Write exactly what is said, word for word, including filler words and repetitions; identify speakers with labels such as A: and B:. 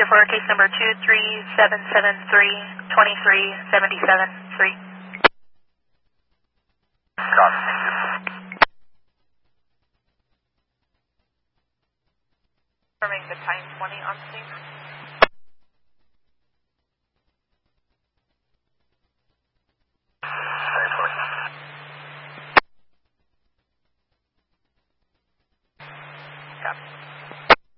A: Victor for case number two three seven seven three two three seven seven three.
B: Copy.
C: Confirming the time twenty on scene.
B: ten twenty.